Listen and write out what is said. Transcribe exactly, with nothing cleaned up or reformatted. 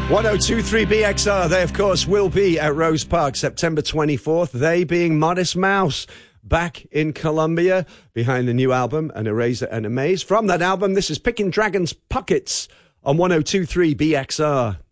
one oh two point three B X R, they of course will be at Rose Park September twenty-fourth, they being Modest Mouse, back in Colombia behind the new album, An Eraser and a Maze. From that album, this is Picking Dragons Pockets on one oh two point three B X R.